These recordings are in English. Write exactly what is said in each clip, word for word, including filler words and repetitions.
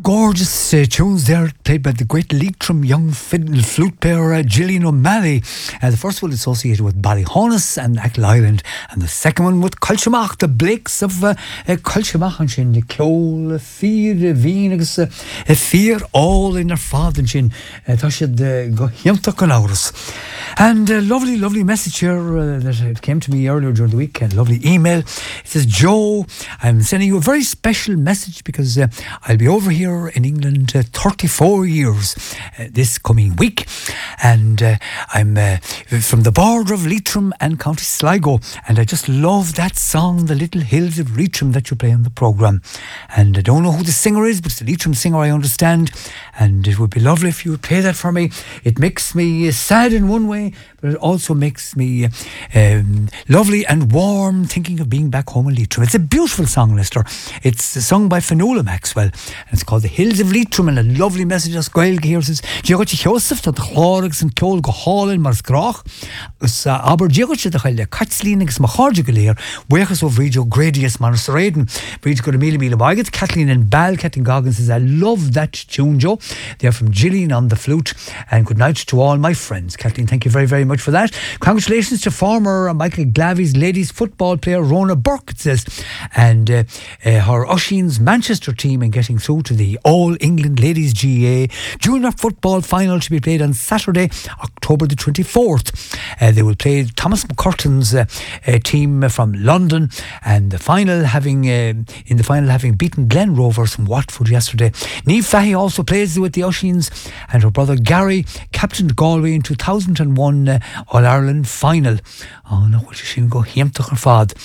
gorgeous uh, tunes there played by the great Leitrim young fiddle flute player uh, Gillian O'Malley. Uh, the first one associated with Ballyhonus and Achill Island, and the second one with Culturemach, the Blakes of uh, uh, Culturemach and Shin, the Clole, Fear, Venus, Fear, all in their father and Shin. Tashid go Hiamtach and Aurus. And a lovely, lovely message here uh, that came to me earlier during the week, a lovely email. It says, Joe, I'm sending you a very special message because uh, I'll be over here in England uh, thirty-four years uh, this coming week, and uh, I'm uh, from the border of Leitrim and County Sligo, and I just love that song, The Little Hills of Leitrim, that you play on the programme. And I don't know who the singer is, but it's the Leitrim singer, I understand, and it would be lovely if you would play that for me. It makes me uh, sad in one way, but it also makes me uh, um, lovely and warm thinking of being back home in Leitrim. It's a beautiful song, Lester. It's sung by Finola Maxwell, and it's called The Hills of Leitrim, and a lovely message as Gael here says, Diogoti Joseph, that the Chlorix and Kol go Hall in Marsgrach, us aber Diogoti the Hile Katzlinix Mahorjigalier, Wechas of Regio Gradius Manusraden, Bridge got a meal meal of Kathleen and Bal, Kathleen Goggins says, I love that tune, Joe. They're from Gillian on the flute, and good night to all my friends. Kathleen, thank you very, very much for that. Congratulations to former Michael Glavy's ladies football player Rona Burke, it says, and uh, uh, her Ossian's Manchester team in getting through to the All England Ladies G A Junior Football Final to be played on Saturday, October the twenty-fourth. Uh, they will play Thomas McCurtain's uh, uh, team from London, and the final having uh, in the final having beaten Glen Rovers from Watford yesterday. Niamh Fahey also plays with the Ossians, and her brother Gary captained Galway in two thousand one uh, All Ireland final. Oh no, what she go Hiamtach her fad.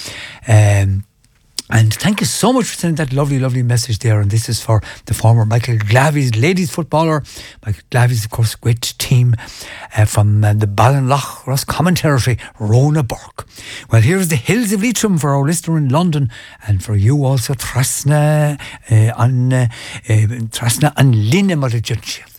Um And thank you so much for sending that lovely, lovely message there. And this is for the former Michael Glavy's ladies footballer. Michael Glavy's, of course, great team uh, from uh, the Ballinlough Roscommon territory, Rona Burke. Well, here's the Hills of Leitrim for our listener in London, and for you also, Trasna uh, on uh, uh, Trasna and Linna Marajunchi.